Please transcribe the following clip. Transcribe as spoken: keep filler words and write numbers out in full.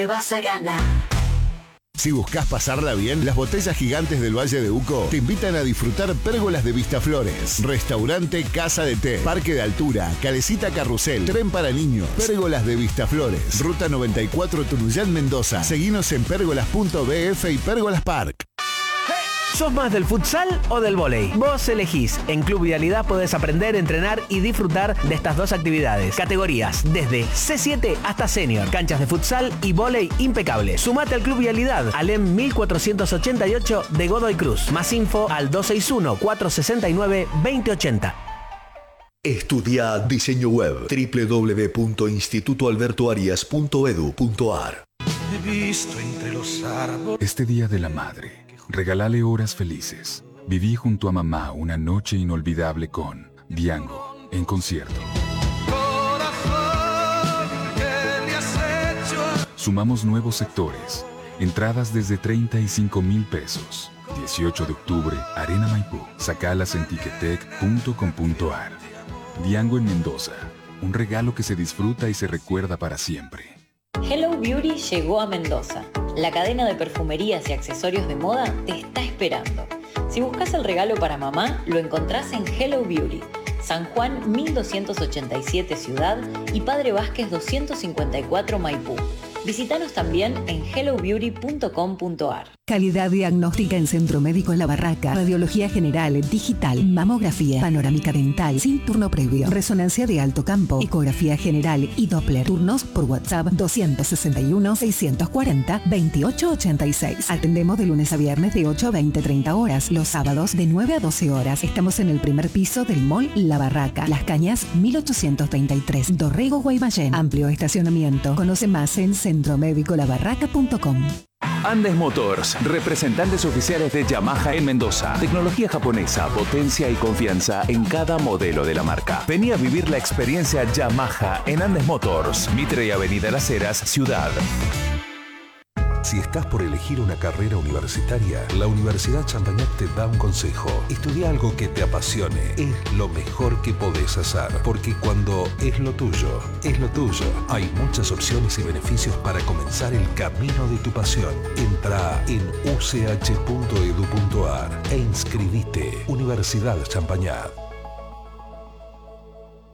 Te vas a ganar. Si buscas pasarla bien, las botellas gigantes del Valle de Uco te invitan a disfrutar pérgolas de Vistaflores, restaurante Casa de Té, parque de altura, calecita carrusel, tren para niños, pérgolas de Vistaflores, ruta noventa y cuatro Tunuyán Mendoza. Seguinos en pérgolas punto b f y Pérgolas Park. ¿Sos más del futsal o del vóley? Vos elegís. En Club Vialidad podés aprender, entrenar y disfrutar de estas dos actividades. Categorías desde C siete hasta senior. Canchas de futsal y vóley impecables. Sumate al Club Vialidad, Alem mil cuatrocientos ochenta y ocho de Godoy Cruz. Más info al dos seis uno, cuatro seis nueve, dos cero ocho cero. Estudia diseño web doble u doble u doble u punto instituto alberto arias punto edu punto a r. He visto entre los árboles. Este Día de la Madre, regálale horas felices. Viví junto a mamá una noche inolvidable con Diango en concierto. Corazón, ¿qué le has hecho? Sumamos nuevos sectores. Entradas desde treinta y cinco mil pesos. dieciocho de octubre, Arena Maipú. Sacalas en ticketek punto com punto a r. Diango en Mendoza. Un regalo que se disfruta y se recuerda para siempre. Hello Beauty llegó a Mendoza. La cadena de perfumerías y accesorios de moda te está esperando. Si buscas el regalo para mamá, lo encontrás en Hello Beauty, San Juan mil doscientos ochenta y siete Ciudad y Padre Vázquez doscientos cincuenta y cuatro Maipú. Visítanos también en hello beauty punto com punto a r. Calidad diagnóstica en Centro Médico La Barraca. Radiología general, digital, mamografía, panorámica dental, sin turno previo, resonancia de alto campo, ecografía general y Doppler. Turnos por WhatsApp dos seis uno, seis cuatro cero, dos ocho ocho seis. Atendemos de lunes a viernes de ocho a veinte, treinta horas. Los sábados de nueve a doce horas. Estamos en el primer piso del Mall La Barraca. Las Cañas mil ochocientos treinta y tres. Dorrego, Guaymallén. Amplio estacionamiento. Conoce más en centro médico la barraca punto com. Andes Motors, representantes oficiales de Yamaha en Mendoza. Tecnología japonesa, potencia y confianza en cada modelo de la marca. Vení a vivir la experiencia Yamaha en Andes Motors, Mitre y Avenida Las Heras, Ciudad. Si estás por elegir una carrera universitaria, la Universidad Champañat te da un consejo. Estudia algo que te apasione. Es lo mejor que podés hacer. Porque cuando es lo tuyo, es lo tuyo. Hay muchas opciones y beneficios para comenzar el camino de tu pasión. Entra en u c h punto edu punto a r e inscribite. Universidad Champañat.